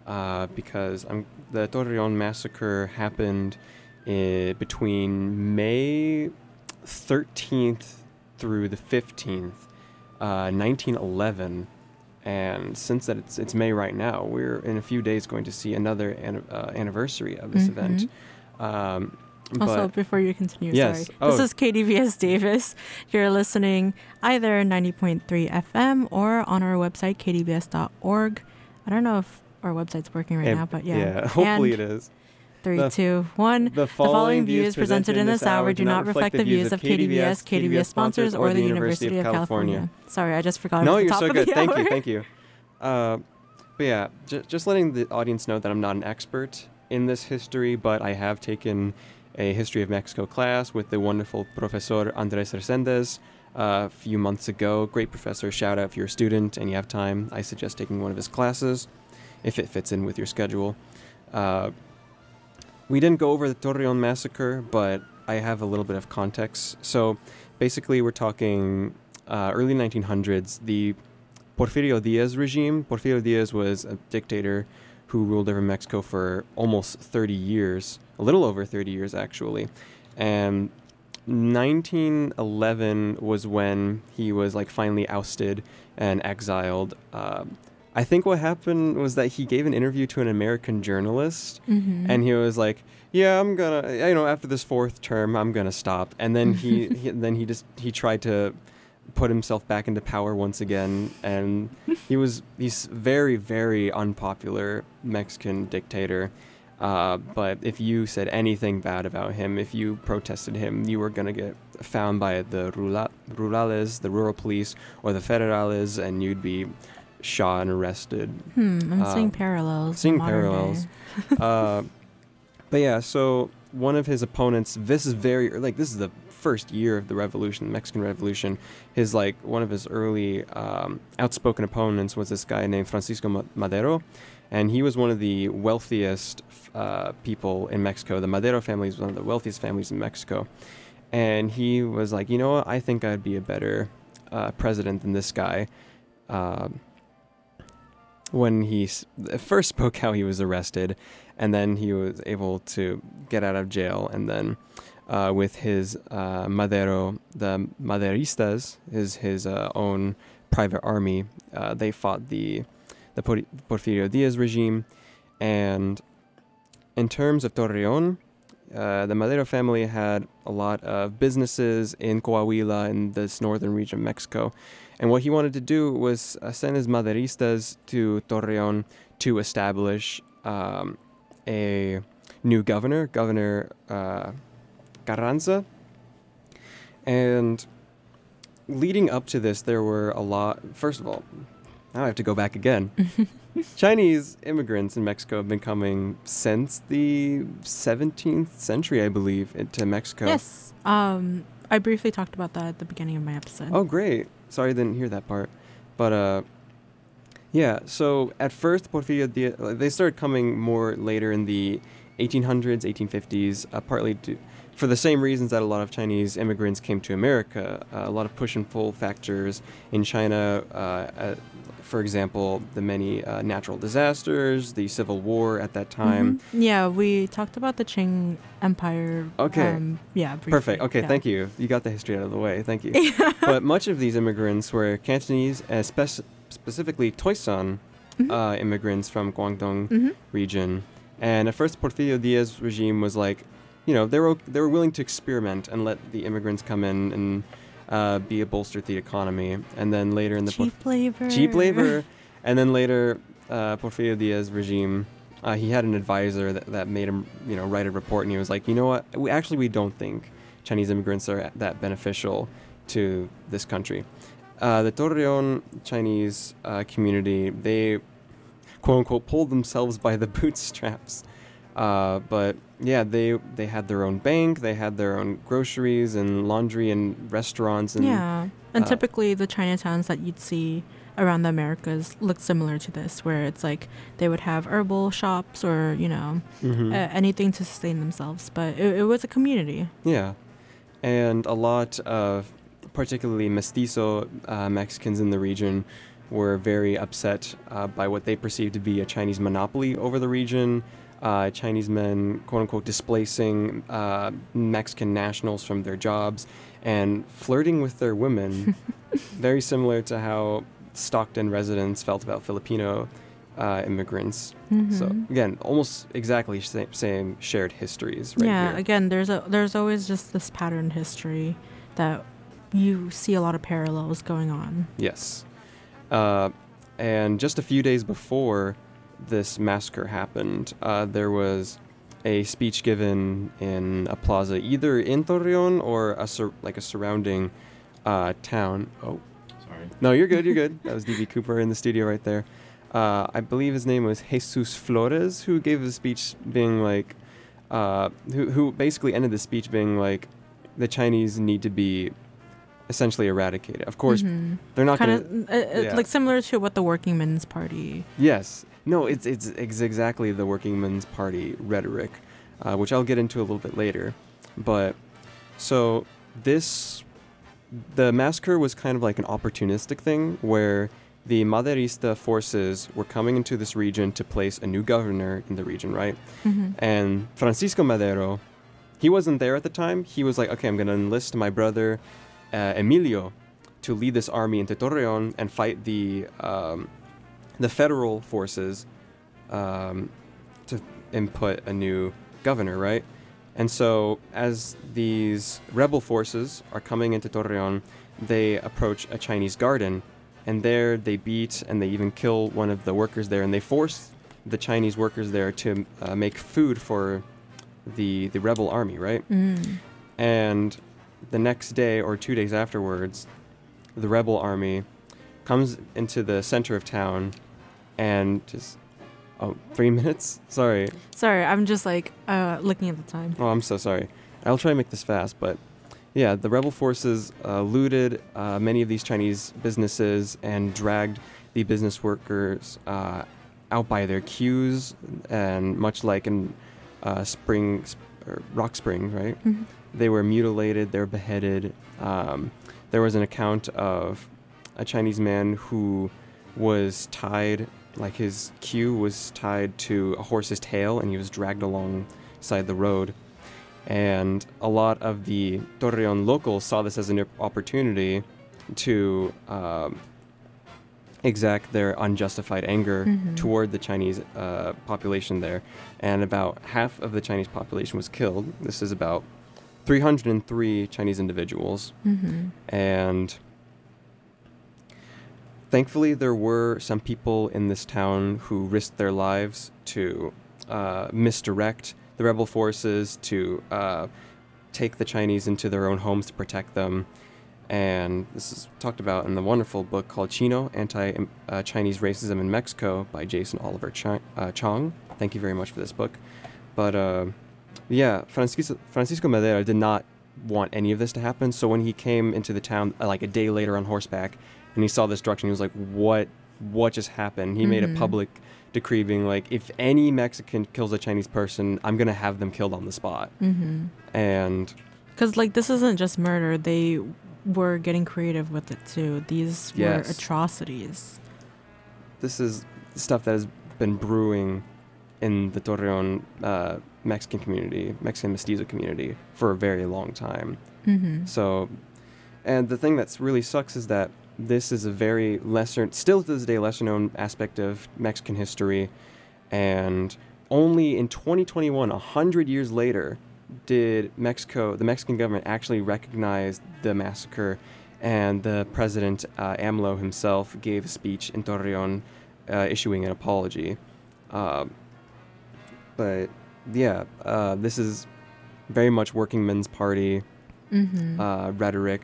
because the Torreon massacre happened between May 13th through the 15th, 1911. And since that it's May right now, we're in a few days going to see another anniversary of this event. Also, before you continue, yes. sorry. This is KDVS Davis. You're listening either 90.3 FM or on our website, kdvs.org. I don't know if our website's working right now, but yeah. Yeah, hopefully it is. 3, 2, 1. The following views presented in this hour do not reflect the views of KDVS, KDVS sponsors, or the University of California. Sorry, I just forgot about the top of the hour. No, you're so good. Thank you. But yeah, just letting the audience know that I'm not an expert in this history, but I have taken a History of Mexico class with the wonderful Professor Andres Resendez a few months ago. Great professor. Shout out if you're a student and you have time. I suggest taking one of his classes if it fits in with your schedule. We didn't go over the Torreon massacre, but I have a little bit of context. So basically we're talking early 1900s, the Porfirio Diaz regime. Porfirio Diaz was a dictator who ruled over Mexico for almost 30 years, a little over 30 years actually. And 1911 was when he was finally ousted and exiled. I think what happened was that he gave an interview to an American journalist, and he was like, "Yeah, I'm gonna, after this fourth term, I'm gonna stop." And then he tried to put himself back into power once again, and he's very, very unpopular Mexican dictator. But if you said anything bad about him, if you protested him, you were gonna get found by the rurales, the rural police, or the federales, and you'd be shot and arrested. I'm seeing parallels. But yeah, so one of his opponents, this is the first year of the revolution, the Mexican Revolution. One of his early outspoken opponents was this guy named Francisco Madero, and he was one of the wealthiest people in Mexico. The Madero family is one of the wealthiest families in Mexico. And he was like, you know what, I think I'd be a better president than this guy. When he first spoke how he was arrested, and then he was able to get out of jail, and then with his Madero, the Maderistas, his own private army, they fought the Porfirio Diaz regime. And in terms of Torreon, the Madero family had a lot of businesses in Coahuila, in this northern region of Mexico. And what he wanted to do was send his Maderistas to Torreon to establish a new Governor Carranza. And leading up to this, there were a lot. First of all, now I have to go back again. Chinese immigrants in Mexico have been coming since the 17th century, I believe, into Mexico. Yes. I briefly talked about that at the beginning of my episode. Oh, great. Sorry I didn't hear that part. But, yeah, so at first, Porfirio Diaz, they started coming more later in the 1800s, 1850s, partly for the same reasons that a lot of Chinese immigrants came to America. A lot of push and pull factors in China. For example, the many natural disasters, the Civil War at that time. Yeah, we talked about the Qing Empire. Okay. Briefly. Perfect. Okay, yeah. Thank you. You got the history out of the way. Thank you. But much of these immigrants were Cantonese, specifically Toisan immigrants from Guangdong region. And at first, Porfirio Diaz regime was like, they were willing to experiment and let the immigrants come in and be a bolster to the economy. And then later in the cheap labor, and then later Porfirio Diaz regime, he had an advisor that made him write a report, and he was like, you know what, we don't think Chinese immigrants are that beneficial to this country. The Torreon Chinese community, they quote unquote pulled themselves by the bootstraps. But yeah, they had their own bank, they had their own groceries and laundry and restaurants. And typically the Chinatowns that you'd see around the Americas look similar to this, where it's like they would have herbal shops or, anything to sustain themselves. But it was a community. Yeah. And a lot of particularly mestizo Mexicans in the region were very upset by what they perceived to be a Chinese monopoly over the region. Chinese men, quote unquote, displacing Mexican nationals from their jobs and flirting with their women, very similar to how Stockton residents felt about Filipino immigrants. So again, almost exactly same shared histories right Yeah, here. again, there's always just this pattern history that you see a lot of parallels going on. Yes. And just a few days before this massacre happened, there was a speech given in a plaza, either in Torreon or a surrounding town. Oh, Sorry. no, you're good. You're good. That was D.B. Cooper in the studio right there. I believe his name was Jesus Flores, who gave a speech being like, who basically ended the speech being like, the Chinese need to be essentially eradicated. Of course, they're not going to... Like similar to what the Working Men's Party. Yes. No, it's exactly the Working Men's Party rhetoric, which I'll get into a little bit later. But so the massacre was kind of like an opportunistic thing where the Maderista forces were coming into this region to place a new governor in the region, right? And Francisco Madero, he wasn't there at the time. He was like, okay, I'm going to enlist my brother Emilio to lead this army into Torreon and fight the federal forces to input a new governor, right? And so as these rebel forces are coming into Torreon, they approach a Chinese garden, and there they beat and they even kill one of the workers there, and they force the Chinese workers there to make food for the rebel army, right? And the next day or 2 days afterwards, the rebel army comes into the center of town and just... Oh, 3 minutes? Sorry. Sorry, I'm just like looking at the time. Oh, I'm so sorry. I'll try to make this fast, but yeah, the rebel forces looted many of these Chinese businesses and dragged the business workers out by their queues, and much like in Rock Spring, right? They were mutilated, they were beheaded. There was an account of a Chinese man who was tied, like his queue was tied to a horse's tail, and he was dragged alongside the road. And a lot of the Torreon locals saw this as an opportunity to exact their unjustified anger toward the Chinese population there. And about half of the Chinese population was killed. This is about 303 Chinese individuals. And thankfully, there were some people in this town who risked their lives to misdirect the rebel forces, to take the Chinese into their own homes to protect them. And this is talked about in the wonderful book called Chino, Anti-Chinese Racism in Mexico by Jason Oliver Chong. Thank you very much for this book. But yeah, Francisco Madero did not want any of this to happen. So when he came into the town like a day later on horseback, and he saw this destruction, he was like, what just happened? He made a public decree being like, if any Mexican kills a Chinese person, I'm going to have them killed on the spot. And... Because, like, this isn't just murder. They were getting creative with it, too. These were atrocities. This is stuff that has been brewing in the Torreon Mexican community, Mexican mestizo community, for a very long time. So, and the thing that's really sucks is that this is a very still to this day, lesser known aspect of Mexican history. And only in 2021, 100 years later, did the Mexican government actually recognize the massacre, and the president, AMLO himself, gave a speech in Torreon issuing an apology. But yeah, this is very much Working Men's Party rhetoric.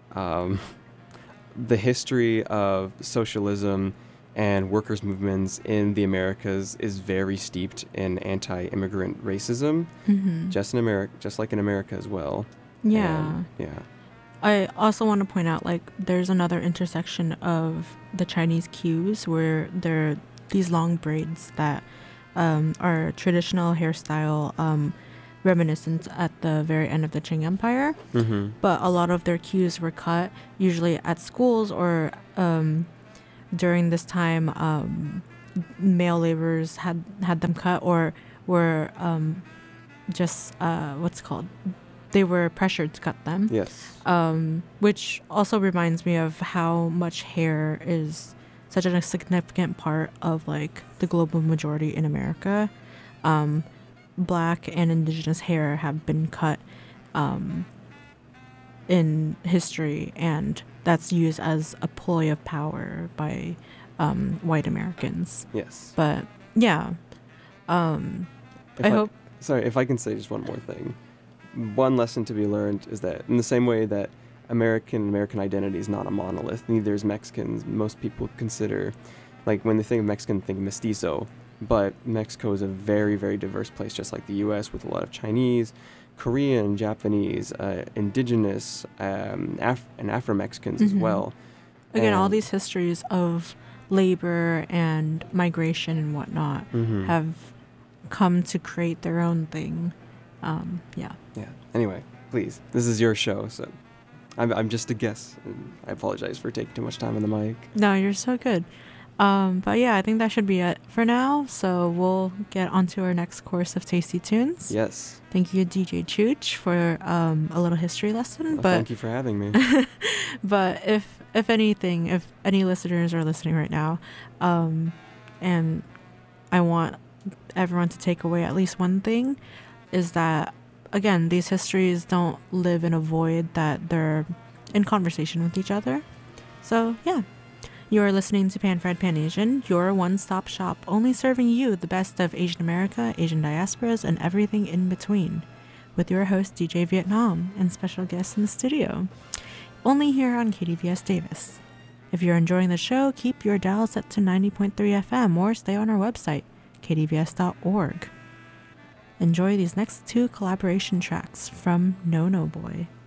The history of socialism and workers' movements in the Americas is very steeped in anti-immigrant racism, just like in America as well. Yeah. Yeah. I also want to point out, like, there's another intersection of the Chinese queues where there are these long braids that are traditional hairstyle, reminiscent at the very end of the Qing Empire. But a lot of their queues were cut usually at schools or during this time, male laborers had them cut, or were just what's it called? They were pressured to cut them. Yes. Which also reminds me of how much hair is such a significant part of like the global majority in America. Black and indigenous hair have been cut in history, and that's used as a ploy of power by white Americans. Yes. But yeah, hope. Sorry, if I can say just one more thing. One lesson to be learned is that in the same way that American identity is not a monolith, neither is Mexicans. Most people consider, like when they think of Mexican, think mestizo, but Mexico is a very, very diverse place, just like the U.S., with a lot of Chinese, Korean, Japanese, indigenous, and Afro-Mexicans as well. Again, all these histories of labor and migration and whatnot have come to create their own thing. Yeah. Anyway, please, this is your show, so I'm just a guest, and I apologize for taking too much time on the mic. No, you're so good. But yeah, I think that should be it for now. So we'll get onto our next course of Tasty Tunes. Yes. Thank you, DJ Chooch, for a little history lesson. Well, thank you for having me. But if anything, if any listeners are listening right now, and I want everyone to take away at least one thing, is that, again, these histories don't live in a void, that they're in conversation with each other. So yeah. You are listening to Pan Fried Pan Asian, your one-stop shop, only serving you the best of Asian America, Asian diasporas, and everything in between, with your host DJ Vietnam and special guests in the studio, only here on KDVS Davis. If you're enjoying the show, keep your dial set to 90.3 FM or stay on our website, kdvs.org. Enjoy these next two collaboration tracks from No No Boy.